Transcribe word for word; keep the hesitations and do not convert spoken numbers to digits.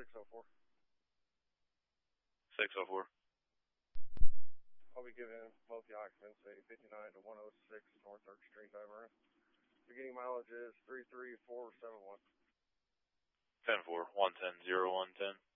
oh four. six oh four. I'll be giving both the occupants a fifty-nine to one oh six North Third Street over. Beginning mileage is three three four seven one. ten four, one ten, zero one ten.